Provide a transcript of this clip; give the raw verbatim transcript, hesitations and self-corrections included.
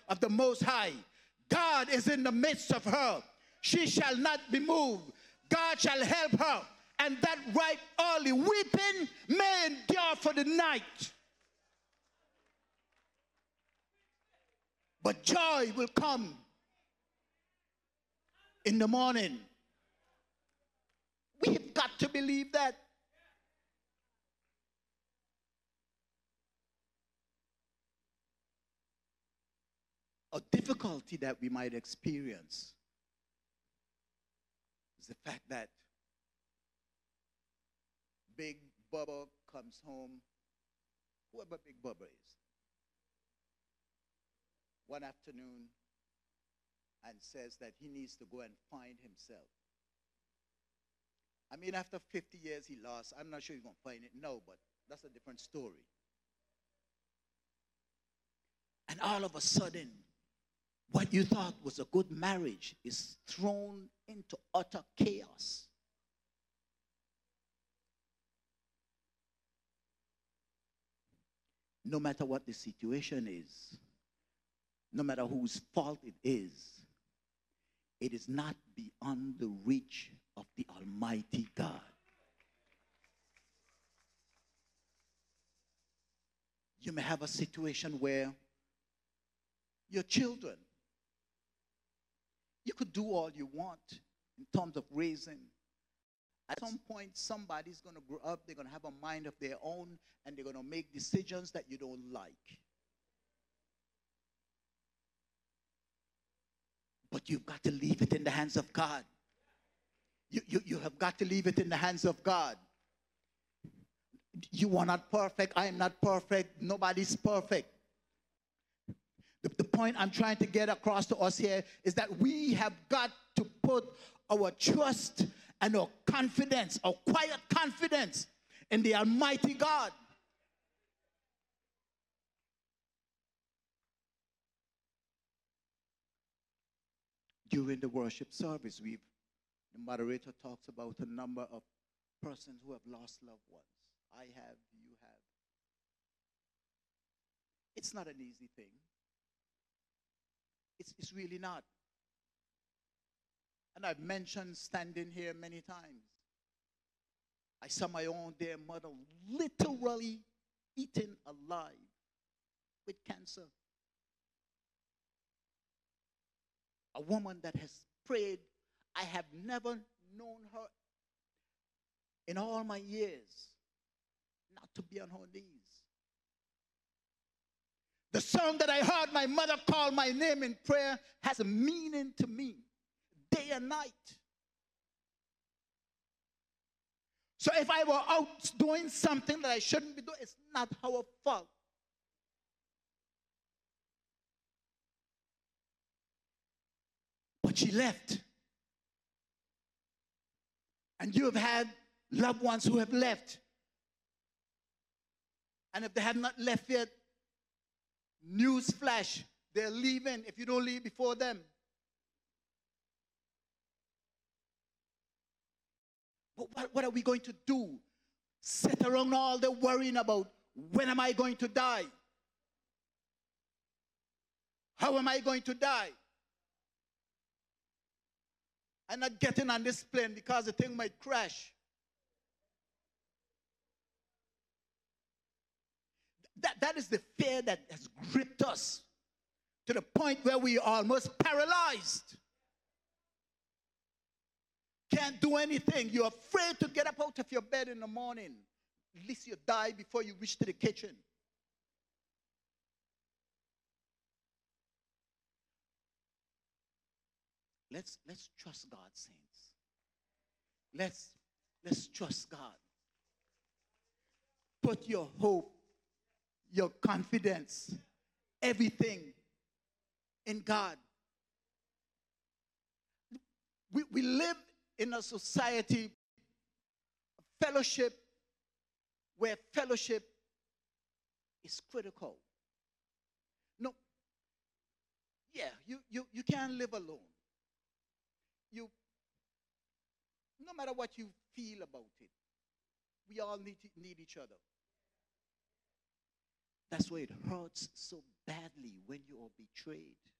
of the Most High. God is in the midst of her. She shall not be moved. God shall help her. And that right early weeping may endure for the night, but joy will come in the morning. We've got to believe that. A difficulty that we might experience is the fact that Big Bubba comes home, whoever Big Bubba is, one afternoon and says that he needs to go and find himself. I mean, after fifty years he lost. I'm not sure he's going to find it. No, but that's a different story. And all of a sudden, what you thought was a good marriage is thrown into utter chaos. No matter what the situation is, no matter whose fault it is, it is not beyond the reach of the Almighty God. You may have a situation where your children, you could do all you want in terms of raising. At some point, somebody's going to grow up, they're going to have a mind of their own, and they're going to make decisions that you don't like. But you've got to leave it in the hands of God. You, you, you have got to leave it in the hands of God. You are not perfect. I am not perfect. Nobody's perfect. The, the point I'm trying to get across to us here is that we have got to put our trust and our confidence, our quiet confidence in the Almighty God. During the worship service, we've, the moderator talks about a number of persons who have lost loved ones. I have, you have. It's not an easy thing. It's, it's really not. And I've mentioned standing here many times. I saw my own dear mother literally eaten alive with cancer. A woman that has prayed. I have never known her in all my years not to be on her knees. The song that I heard my mother call my name in prayer has a meaning to me, day and night. So if I were out doing something that I shouldn't be doing, it's not our fault. But she left. And you have had loved ones who have left. And if they have not left yet, news flash, they're leaving if you don't leave before them. But what, what are we going to do? Sit around all the worrying about, when am I going to die? How am I going to die? I'm not getting on this plane because the thing might crash. That, that is the fear that has gripped us to the point where we are almost paralyzed. Can't do anything. You're afraid to get up out of your bed in the morning. At least you die before you reach to the kitchen. Let's, let's trust God, saints. Let's, let's trust God. Put your hope, your confidence, everything in God. We, we live in a society, a fellowship, where fellowship is critical. No, yeah, you, you, you can't live alone. You, no matter what you feel about it, we all need, to, need each other. That's why it hurts so badly when you are betrayed.